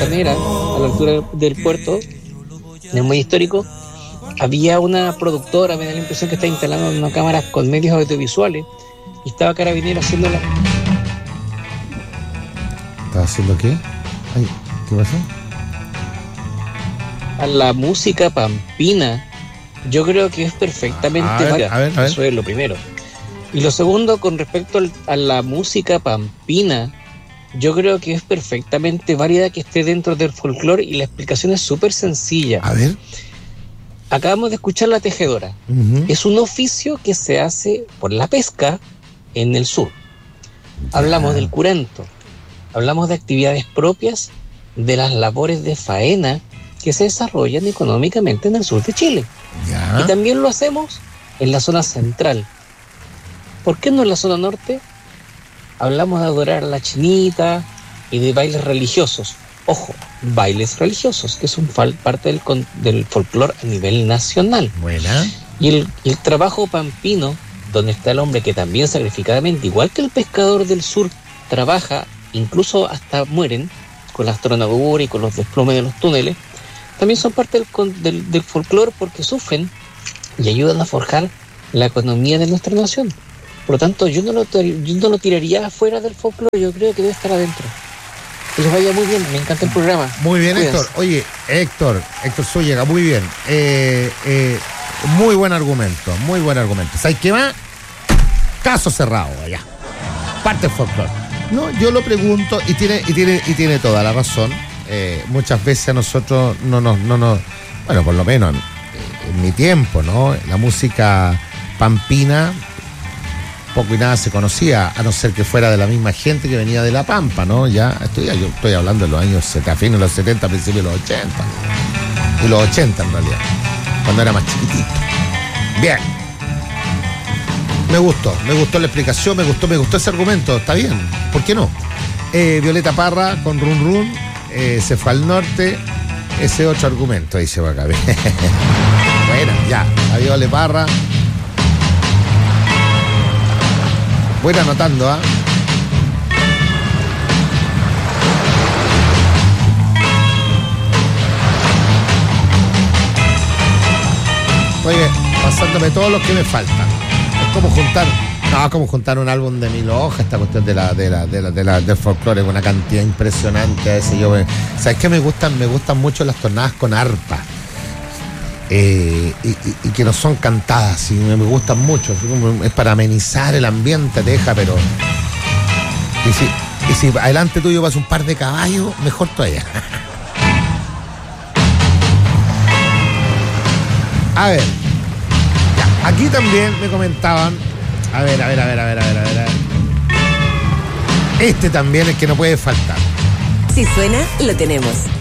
Costanera, a la altura del puerto, en el muelle histórico, había una productora, me da la impresión que está instalando una cámara con medios audiovisuales, y estaba Carabineros haciendo ¿Estaba haciendo qué? Ay, ¿qué pasó? a la música pampina. Yo creo que es perfectamente válida. A ver. Eso es lo primero. Y lo segundo, con respecto a la música pampina, yo creo que es perfectamente válida que esté dentro del folclore, y la explicación es súper sencilla. A ver. Acabamos de escuchar la tejedora. Uh-huh. Es un oficio que se hace por la pesca en el sur. Hablamos del curanto. Hablamos de actividades propias de las labores de faena que se desarrollan económicamente en el sur de Chile. Ya. Y también lo hacemos en la zona central. ¿Por qué no en la zona norte? Hablamos de adorar a la chinita y de bailes religiosos. Ojo, bailes religiosos, que son parte del folclore a nivel nacional. Buena. Y el trabajo pampino, donde está el hombre que también sacrificadamente, igual que el pescador del sur, trabaja, incluso hasta mueren, con las tronaduras y con los desplomes de los túneles, también son parte del folclore, porque sufren y ayudan a forjar la economía de nuestra nación. Por lo tanto, yo no lo tiraría afuera del folclore, yo creo que debe estar adentro. Que les vaya muy bien, me encanta el programa. Muy bien, Cuídense. Héctor. Oye, Héctor Zúñiga, muy bien. Muy buen argumento. ¿Sabes qué más? Caso cerrado, allá. Parte del folclore. No, yo lo pregunto y tiene toda la razón. Muchas veces a nosotros no nos, bueno, por lo menos en mi tiempo, ¿no? La música pampina poco y nada se conocía, a no ser que fuera de la misma gente que venía de La Pampa, ¿no? Yo estoy hablando de los años 70, fines de los 70, principios de los 80. Y los 80 en realidad, cuando era más chiquitito. Bien. Me gustó la explicación, me gustó ese argumento, está bien, ¿por qué no? Violeta Parra con Run Run, se fue al norte, ese otro argumento, ahí se va a caber. Bueno, ya, adiós Le Parra. Voy anotando, ¿ah? Oye, pasándome todos los que me faltan. Es como juntar un álbum de 1000 hojas, esta cuestión del folclore, con una cantidad impresionante. ¿Sabes qué? Me gustan mucho las tonadas con arpa. Y que no son cantadas, y me gustan mucho. Es para amenizar el ambiente, pero y si adelante tuyo vas un par de caballos, mejor todavía. A ver, ya, aquí también me comentaban, a ver. Este también es que no puede faltar. Si suena, lo tenemos.